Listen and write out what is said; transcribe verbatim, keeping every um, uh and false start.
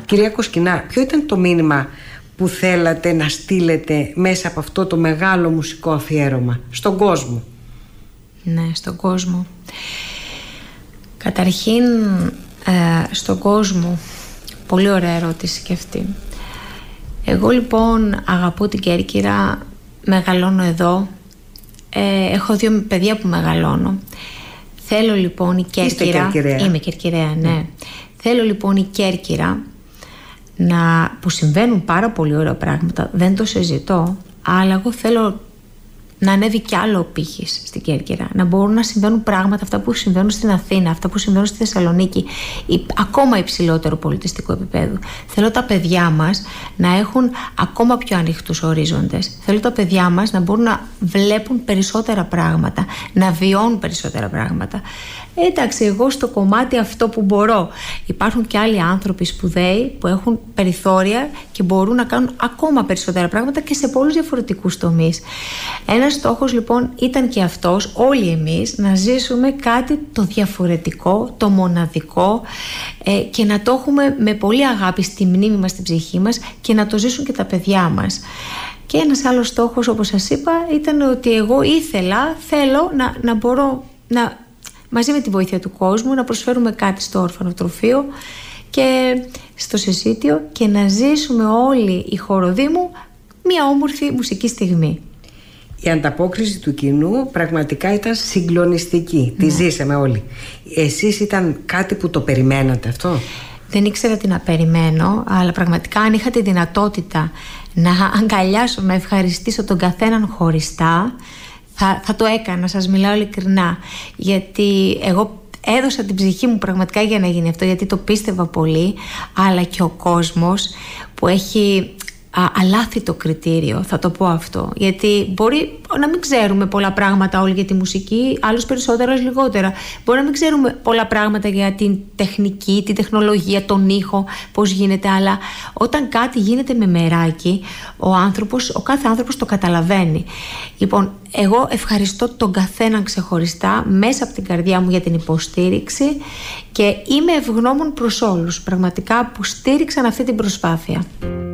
Κυρία Κοσκινά, ποιο ήταν το μήνυμα που θέλατε να στείλετε μέσα από αυτό το μεγάλο μουσικό αφιέρωμα στον κόσμο? Ναι, στον κόσμο. Καταρχήν, ε, στον κόσμο, πολύ ωραία ερώτηση και αυτή. Εγώ λοιπόν αγαπώ την Κέρκυρα, μεγαλώνω εδώ, ε, έχω δύο παιδιά που μεγαλώνω. Θέλω λοιπόν η Κέρκυρα. Είστε Κερκυραία? Είμαι Κερκυραία, ναι. Mm. Θέλω λοιπόν η Κέρκυρα να, που συμβαίνουν πάρα πολύ ωραία πράγματα, δεν το συζητώ, αλλά εγώ θέλω να ανέβει κι άλλο ο πύχης στην Κέρκυρα, να μπορούν να συμβαίνουν πράγματα, αυτά που συμβαίνουν στην Αθήνα, αυτά που συμβαίνουν στη Θεσσαλονίκη, ή ακόμα υψηλότερο πολιτιστικό επίπεδο. Θέλω τα παιδιά μας να έχουν ακόμα πιο ανοιχτούς ορίζοντες. Θέλω τα παιδιά μας να μπορούν να βλέπουν περισσότερα πράγματα, να βιώνουν περισσότερα πράγματα. Εντάξει, εγώ στο κομμάτι αυτό που μπορώ. Υπάρχουν και άλλοι άνθρωποι σπουδαίοι που έχουν περιθώρια και μπορούν να κάνουν ακόμα περισσότερα πράγματα και σε πολλούς διαφορετικούς τομείς. Ένας στόχος λοιπόν ήταν και αυτός, όλοι εμείς, να ζήσουμε κάτι το διαφορετικό, το μοναδικό, ε, και να το έχουμε με πολύ αγάπη στη μνήμη μας, στην ψυχή μας, και να το ζήσουν και τα παιδιά μας. Και ένας άλλος στόχος, όπως σας είπα, ήταν ότι εγώ ήθελα, θέλω να, να μπορώ να, μαζί με τη βοήθεια του κόσμου, να προσφέρουμε κάτι στο ορφανοτροφείο και στο Συσίτιο και να ζήσουμε όλοι οι χοροδήμου μια όμορφη μουσική στιγμή. Η ανταπόκριση του κοινού πραγματικά ήταν συγκλονιστική. Ναι. Τη ζήσαμε όλοι. Εσείς ήταν κάτι που το περιμένατε αυτό? Δεν ήξερα τι να περιμένω, αλλά πραγματικά αν είχα τη δυνατότητα να αγκαλιάσω, να ευχαριστήσω τον καθέναν χωριστά, θα, θα το έκανα, σας μιλάω ειλικρινά. Γιατί εγώ έδωσα την ψυχή μου πραγματικά για να γίνει αυτό, γιατί το πίστευα πολύ, αλλά και ο κόσμος που έχει α, αλάθητο κριτήριο, θα το πω αυτό. Γιατί μπορεί να μην ξέρουμε πολλά πράγματα όλοι για τη μουσική, άλλους περισσότερα, άλλους λιγότερα. Μπορεί να μην ξέρουμε πολλά πράγματα για την τεχνική, την τεχνολογία, τον ήχο, πώς γίνεται, αλλά όταν κάτι γίνεται με μεράκι, ο άνθρωπος, ο κάθε άνθρωπος το καταλαβαίνει. Λοιπόν, εγώ ευχαριστώ τον καθέναν ξεχωριστά μέσα από την καρδιά μου για την υποστήριξη και είμαι ευγνώμων προς όλους πραγματικά που στήριξαν αυτή την προσπάθεια.